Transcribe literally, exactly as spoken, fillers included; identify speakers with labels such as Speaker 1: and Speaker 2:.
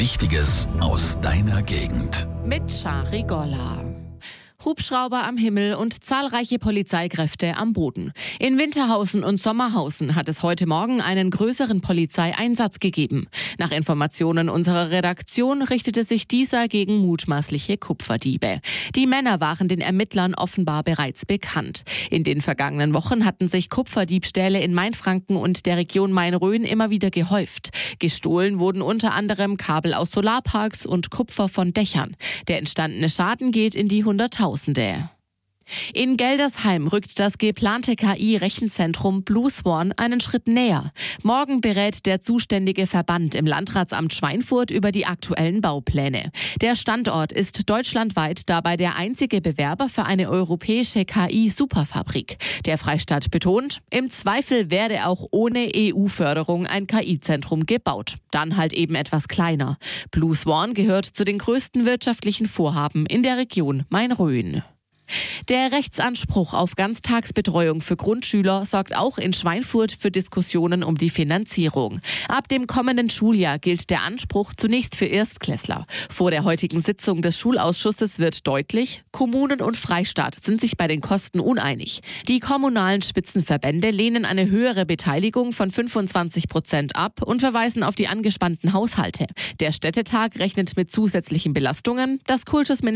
Speaker 1: Wichtiges aus deiner Gegend.
Speaker 2: Mit Shari Golla. Hubschrauber am Himmel und zahlreiche Polizeikräfte am Boden. In Winterhausen und Sommerhausen hat es heute Morgen einen größeren Polizeieinsatz gegeben. Nach Informationen unserer Redaktion richtete sich dieser gegen mutmaßliche Kupferdiebe. Die Männer waren den Ermittlern offenbar bereits bekannt. In den vergangenen Wochen hatten sich Kupferdiebstähle in Mainfranken und der Region Main-Rhön immer wieder gehäuft. Gestohlen wurden unter anderem Kabel aus Solarparks und Kupfer von Dächern. Der entstandene Schaden geht in die Hunderttausende. In Geldersheim rückt das geplante K I-Rechenzentrum BlueSwan einen Schritt näher. Morgen berät der zuständige Verband im Landratsamt Schweinfurt über die aktuellen Baupläne. Der Standort ist deutschlandweit dabei der einzige Bewerber für eine europäische K I-Superfabrik. Der Freistaat betont, im Zweifel werde auch ohne E U-Förderung ein K I-Zentrum gebaut. Dann halt eben etwas kleiner. BlueSwan gehört zu den größten wirtschaftlichen Vorhaben in der Region Main-Rhön. Der Rechtsanspruch auf Ganztagsbetreuung für Grundschüler sorgt auch in Schweinfurt für Diskussionen um die Finanzierung. Ab dem kommenden Schuljahr gilt der Anspruch zunächst für Erstklässler. Vor der heutigen Sitzung des Schulausschusses wird deutlich, Kommunen und Freistaat sind sich bei den Kosten uneinig. Die kommunalen Spitzenverbände lehnen eine höhere Beteiligung von fünfundzwanzig Prozent ab und verweisen auf die angespannten Haushalte. Der Städtetag rechnet mit zusätzlichen Belastungen. Das Kultusministerium